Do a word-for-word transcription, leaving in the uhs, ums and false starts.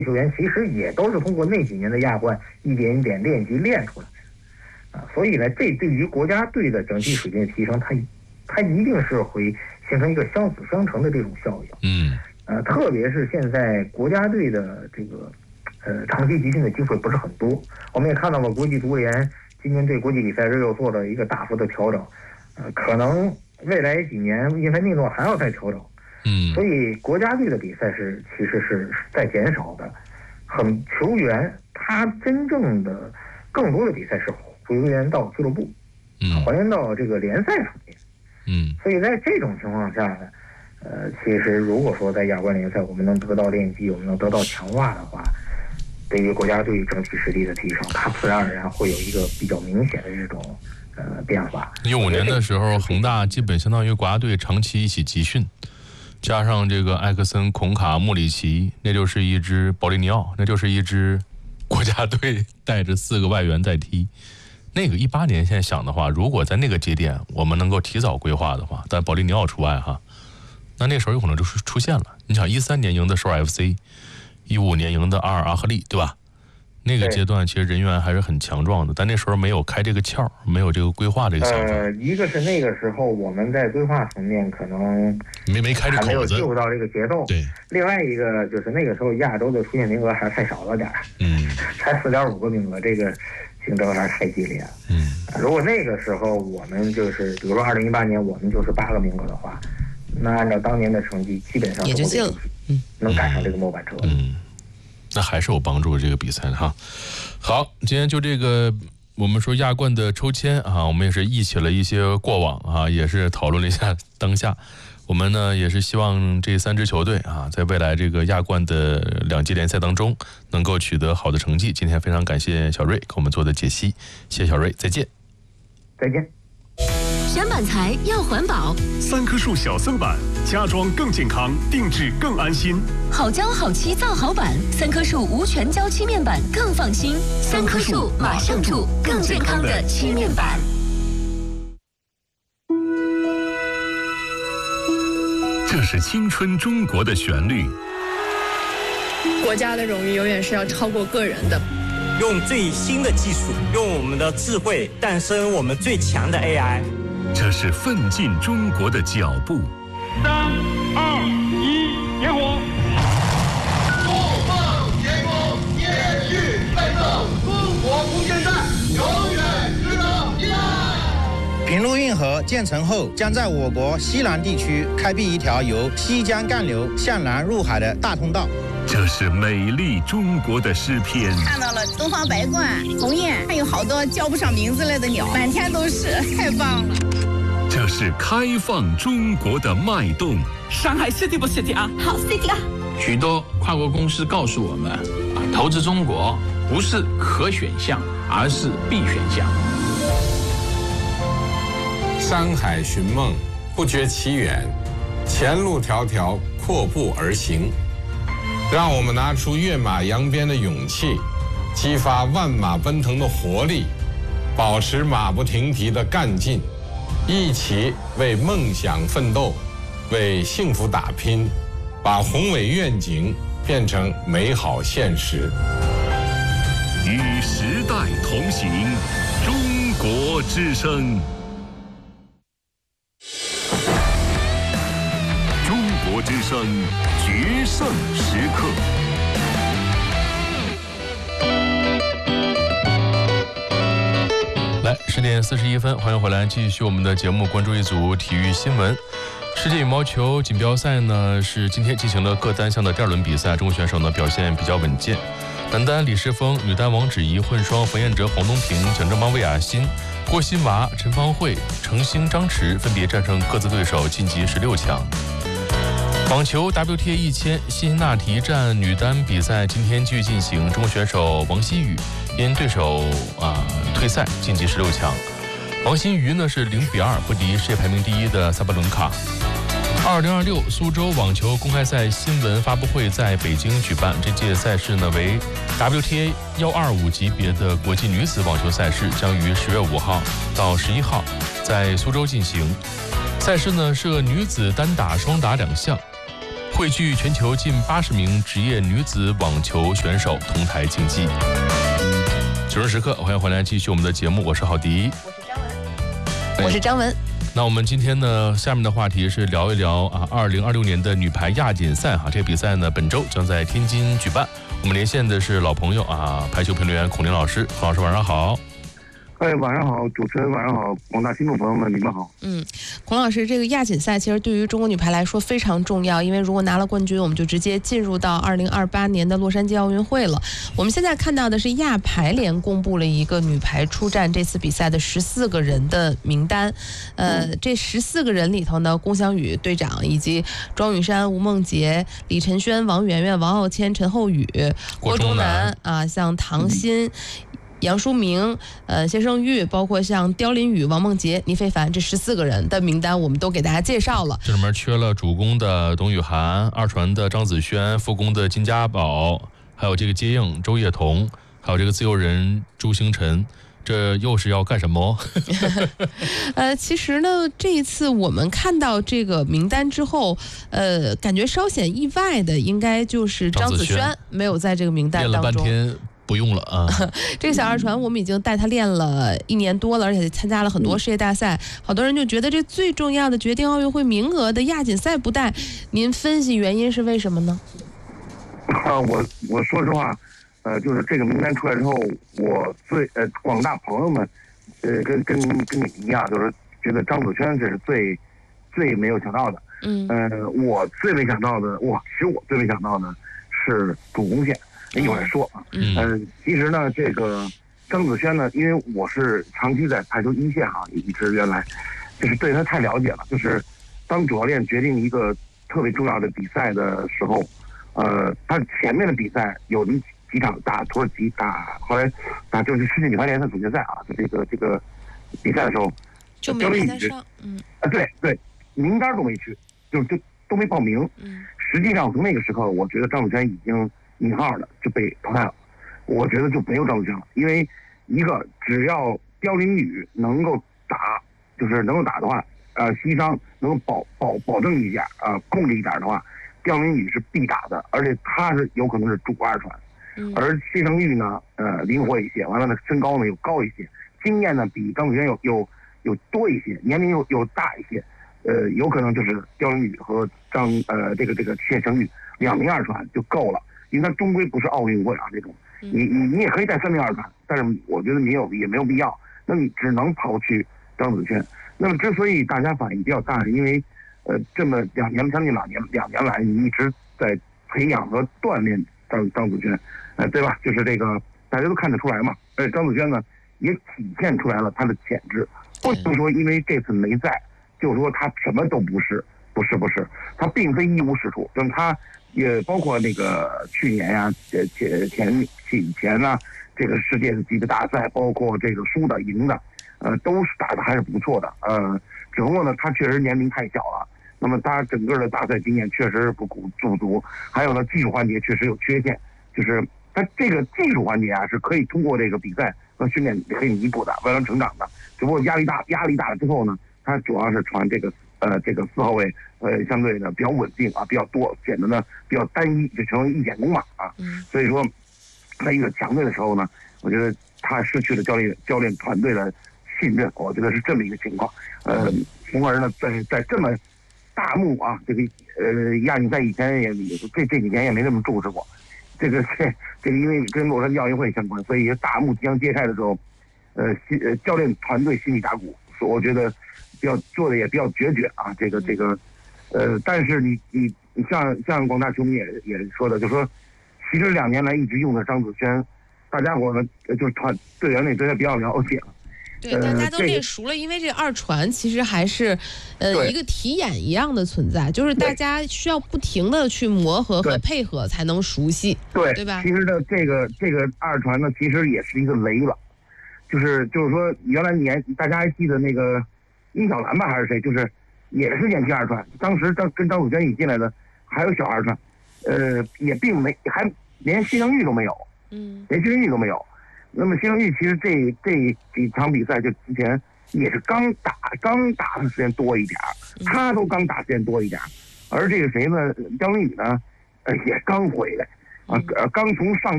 球员其实也都是通过那几年的亚冠一点一点练级练出来的啊，所以呢，这对于国家队的整体水平的提升，它它一定是会形成一个相辅相成的这种效应。 嗯， 呃，特别是现在国家队的这个呃长期集训的机会不是很多，我们也看到了国际足联今年对国际比赛日又做了一个大幅的调整，呃，可能未来几年因为内诺还要再调整。 嗯， 所以国家队的比赛是其实是在减少的，很球员他真正的更多的比赛是回源到俱乐部， 嗯， 还原到这个联赛层面， 嗯， 所以在这种情况下呢，呃，其实如果说在亚冠联赛我们能得到练级，我们能得到强化的话，对于国家队整体实力的提升，它自然而然会有一个比较明显的这种呃变化。 一五年的时候，恒大基本相当于国家队长期一起集训。加上这个埃克森、孔卡、穆里奇，那就是一支保利尼奥，那就是一支国家队带着四个外援在踢。那个一八年现在想的话，如果在那个节点我们能够提早规划的话，但保利尼奥除外哈，那那时候有可能就出现了。你想一三年赢的首尔 F C， 一五年赢的阿尔阿赫利，对吧？那个阶段其实人员还是很强壮的，但那时候没有开这个窍，没有这个规划这个想法。 呃，一个是那个时候我们在规划层面可能没没开这口子， 还没有进入到这个节奏。 对。 另外一个就是那个时候亚洲的出线名额还是太少了点儿， 嗯， 才四点五个名额，这个竞争还是太激烈了。 嗯， 如果那个时候我们就是比如说二零一八年我们就是八个名额的话，那按照当年的成绩，基本上也就进了， 嗯，能赶上这个末班车。 嗯。那还是有帮助这个比赛的哈。好，今天就这个我们说亚冠的抽签啊，我们也是忆起了一些过往啊，也是讨论了一下当下。我们呢也是希望这三支球队啊，在未来这个亚冠的两级联赛当中能够取得好的成绩。今天非常感谢小瑞给我们做的解析，谢谢小瑞，再见。 再见。 选板材要环保， 三棵树小森板，家装更健康，定制更安心。 好胶好漆造好板，三棵树无全胶漆面板更放心。三棵树马上住更健康的漆面板。 这是青春中国的旋律。 国家的荣誉永远是要超过个人的。 用最新的技术，用我们的智慧诞生我们最强的 A I。 这是奋进中国的脚步。 三二一，点火！ 怒放天空，延续奋斗，中国无限战，永远值得依赖。 平陆运河建成后，将在我国西南地区开辟一条由西江干流向南入海的大通道。 这是美丽中国的诗篇。 看到了东方白鹳、鸿雁，还有好多叫不上名字类的鸟，满天都是，太棒了。 这是开放中国的脉动。 上海 City 不 City 啊？ 好 City 啊！ 许多跨国公司告诉我们，啊，投资中国不是可选项，而是必选项。 山海寻梦，不觉其远；前路迢迢，阔步而行。让我们拿出跃马扬鞭的勇气，激发万马奔腾的活力，保持马不停蹄的干劲，一起为梦想奋斗，为幸福打拼，把宏伟愿景变成美好现实。 与时代同行，中国之声。中国之声决胜时刻。 来，十点四十一分，欢迎回来，继续我们的节目，关注一组体育新闻。世界羽毛球锦标赛呢是今天进行了各单项的第二轮比赛，中国选手呢表现比较稳健。男单李世峰，女单王芷怡，混双冯彦哲、黄东萍、蒋正邦、魏雅欣、郭欣娃、陈芳慧、程星、张弛分别战胜各自对手晋级十六强。网球 W T A 一千辛辛那提站女单比赛今天继续进行，中国选手王希雨因对手啊退赛晋级十六强。王欣瑜呢是零比二不敌世界排名第一的萨巴伦卡。二零二六苏州网球公开赛新闻发布会在北京举办，这届赛事呢为 W T A 一二五级别的国际女子网球赛事，将于十月五号到十一号在苏州进行。赛事呢设女子单打、双打两项。 汇聚全球近八十名职业女子网球选手同台竞技。九人时刻，欢迎回来继续我们的节目，我是郝迪， 我是张文，我是张文。 那我们今天呢，下面的话题是聊一聊啊，二零二六年的女排亚锦赛哈，这个比赛呢本周将在天津举办。我们连线的是老朋友啊，排球评论员孔林老师，孔老师晚上好。 哎，晚上好，主持人晚上好，广大听众朋友们，你们好。 嗯，孔老师，这个亚锦赛其实对于中国女排来说非常重要，因为如果拿了冠军，我们就直接进入到二零二八年的洛杉矶奥运会了。我们现在看到的是亚排联公布了一个女排出战这次比赛的十四个人的名单，呃，嗯、这十四个人里头呢，龚翔宇队长以及庄雨珊、吴梦洁、李晨轩、王媛媛、王傲谦、陈厚宇、郭忠南啊，像唐鑫。嗯杨淑明、呃谢胜玉，包括像刁琳宇、王梦洁、倪非凡这十四个人的名单，我们都给大家介绍了。 这里面缺了主攻的董雨涵，二传的张子萱，副攻的金家宝，还有这个接应周叶彤，还有这个自由人朱星辰。这又是要干什么？ 呃，其实呢，这一次我们看到这个名单之后，呃，感觉稍显意外的，应该就是张子萱没有在这个名单当中。 练了半天。不用了啊！ 这个小二传我们已经带他练了一年多了，而且参加了很多世界大赛。好多人就觉得这最重要的决定奥运会名额的亚锦赛不带，您分析原因是为什么呢？ 啊，我我说实话，呃，就是这个名单出来之后，我最呃广大朋友们，呃，跟跟跟你一样，就是觉得张子萱这是最最没有想到的。嗯。呃，我最没想到的，哇，其实我最没想到的是主攻线。一会儿说啊，嗯、呃，其实呢，这个张子萱呢，因为我是长期在排球一线哈，一直原来就是对他太了解了。就是当主教练决定一个特别重要的比赛的时候，呃，他前面的比赛有几几场打土耳其，打后来打就是世界女排联赛总决赛啊，就这个这个比赛的时候， 就没排得上，嗯， 啊，对对，名单都没去，就就都没报名。嗯，实际上从那个时候，我觉得张子萱已经。引号的就被淘汰了，我觉得就没有张子萱了，因为一个只要刁琳宇能够打，就是能够打的话，呃，膝伤能够保保保证一下啊、呃，控制一点的话，刁琳宇是必打的，而且他是有可能是主二传，嗯、而谢胜玉呢，呃，灵活一些，完了呢，身高呢又高一些，经验呢比张子萱有有有多一些，年龄又又大一些，呃，有可能就是刁琳宇和张呃这个这个谢胜玉两名二传就够了。因为它终归不是奥运会啊，这种，你你你也可以带三名二传，但是我觉得没有也没有必要，那你只能抛去张子萱。那么之所以大家反应比较大，是因为，呃，这么两年将近两年两年来，你一直在培养和锻炼张张子萱，呃，对吧？就是这个大家都看得出来嘛。而且张子萱呢，也体现出来了她的潜质，不能说因为这次没在，就说她什么都不是，不是不是，她并非一无是处，就是她。也包括那个去年呀、啊，前前以前呢、啊，这个世界级的大赛，包括这个输的、赢的，呃，都是打的还是不错的。呃，只不过呢，他确实年龄太小了，那么他整个的大赛经验确实不不足，还有呢，技术环节确实有缺陷，就是他这个技术环节啊，是可以通过这个比赛和训练可以弥补的，慢慢成长的。只不过压力大，压力大了之后呢，他主要是传这个。呃，这个四号位，呃，相对的比较稳定啊，比较多，显得呢比较单一，就成为一点攻嘛啊。嗯、所以说，在遇到强队的时候呢，我觉得他失去了教练教练团队的信任，我觉得是这么一个情况。呃，从而呢，在在这么大幕啊，这个呃亚锦赛以前也这这几年也没这么重视过。这个这这个因为跟洛杉矶奥运会相关，所以大幕即将揭开的时候，呃，心呃教练团队心里打鼓，所以我觉得。比较做的也比较决绝啊，这个这个，呃，但是你你你像像广大球迷也也说的，就说其实两年来一直用的张子萱，大家伙呢就是团队员里对他比较了解了。 对，大家都练熟了，因为这二传其实还是呃一个题眼一样的存在，就是大家需要不停的去磨合和配合才能熟悉， 对对吧？ 其实呢，这个这个二传呢，其实也是一个雷了，就是就是说原来年大家还记得那个。殷小兰吧还是谁，就是也是年轻二传，当时张跟张子萱一进来的还有小二传，呃，也并没还连谢胜玉都没有，嗯，连谢胜玉都没有。那么谢胜玉其实这这几场比赛就之前也是刚打刚打的时间多一点，他都刚打时间多一点， 而这个谁呢，张宇呢，呃也刚回来，啊呃刚从上